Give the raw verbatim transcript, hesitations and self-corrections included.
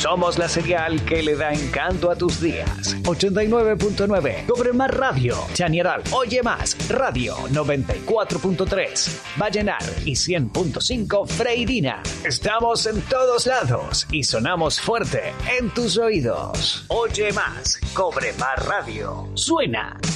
Somos la señal que le da encanto a tus días. ochenta y nueve punto nueve. Cobre Más Radio. Chañaral. Oye Más Radio. noventa y cuatro punto tres. Vallenar. Y cien punto cinco. Freirina. Estamos en todos lados y sonamos fuerte en tus oídos. Oye Más. Cobre Más Radio. Suena